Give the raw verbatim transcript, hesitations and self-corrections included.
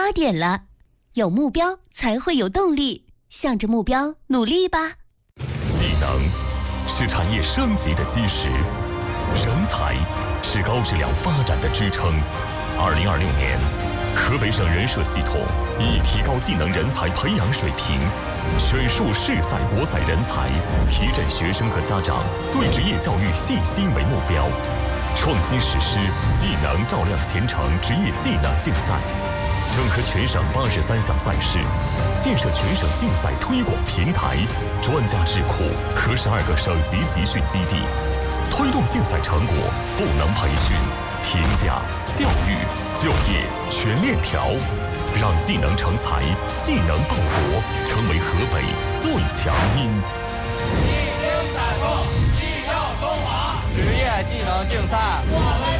八点了，有目标才会有动力，向着目标努力吧。 技能是产业升级的基石，人才是高质量发展的支撑。二零二六年，河北省人社系统以提高技能人才培养水平，选树市赛国赛人才，提振学生和家长对职业教育信心为目标，创新实施技能照亮前程职业技能竞赛，整合全省八十三项赛事，建设全省竞赛推广平台、专家智库和十二个省级集训基地，推动竞赛成果赋能培训、评价、教育、就业全链条，让技能成才、技能报国成为河北最强音。 一经采购，技耀中华，职业技能竞赛，我们。